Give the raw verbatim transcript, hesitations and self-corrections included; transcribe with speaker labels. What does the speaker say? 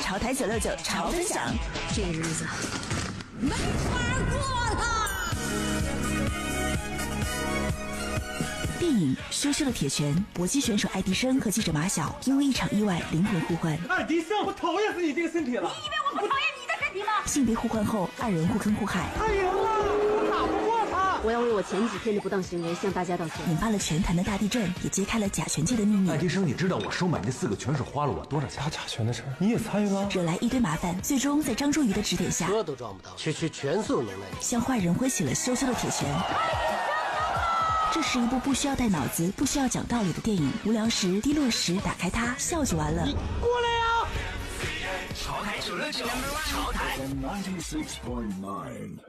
Speaker 1: 潮台九六九潮分享，
Speaker 2: 这日子没法过了。
Speaker 1: 电影《羞羞的铁拳》，搏击选手爱迪生和记者马晓因为一场意外灵魂互换。
Speaker 3: 爱迪生，我讨厌死你这个身体了！
Speaker 2: 你以为我不讨厌你的身体吗？
Speaker 1: 性别互换后，二人互坑互害。
Speaker 3: 他赢了，我打不过他。
Speaker 2: 我要为我前几天的不当行为向大家道歉。
Speaker 1: 引发了拳坛的大地震，也揭开了假拳界的秘密。
Speaker 4: 爱迪生，你知道我收买那四个拳手花了我多少钱？
Speaker 3: 打假拳的事你也参与了，
Speaker 1: 惹来一堆麻烦。最终在张周瑜的指点下，
Speaker 5: 车都撞不到，区区全速能耐，
Speaker 1: 向坏人挥起了羞羞的铁拳。这是一部不需要带脑子、不需要讲道理的电影，无聊时、低落时，打开它，笑就完了。
Speaker 3: 你过来呀！
Speaker 6: 潮台九六九，潮台。